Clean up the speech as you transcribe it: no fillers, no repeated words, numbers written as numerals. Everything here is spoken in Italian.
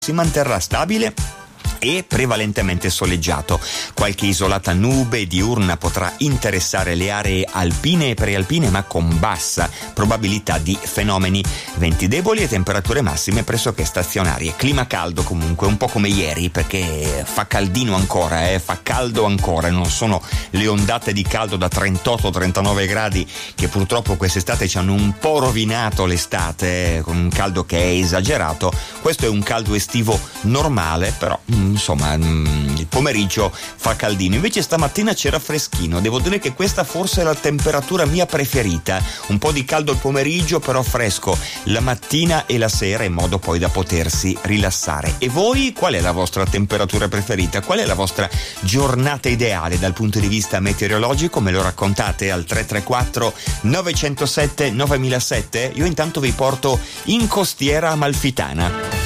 si manterrà stabile e prevalentemente soleggiato. Qualche isolata nube diurna potrà interessare le aree alpine e prealpine, ma con bassa probabilità di fenomeni. Venti deboli e temperature massime pressoché stazionarie. Clima caldo comunque, un po' come ieri, perché fa caldino ancora, fa caldo ancora. Non sono le ondate di caldo da 38-39 gradi che purtroppo quest'estate ci hanno un po' rovinato l'estate, con un caldo che è esagerato. Questo è un caldo estivo normale, però insomma il pomeriggio fa caldino. Invece stamattina c'era freschino. Devo dire che questa forse è la temperatura mia preferita. Un po' di caldo il pomeriggio, però fresco la mattina e la sera, in modo poi da potersi rilassare. E voi, qual è la vostra temperatura preferita? Qual è la vostra giornata ideale dal punto di vista meteorologico? Me lo raccontate al 334 907 9007? Io intanto vi porto in costiera amalfitana.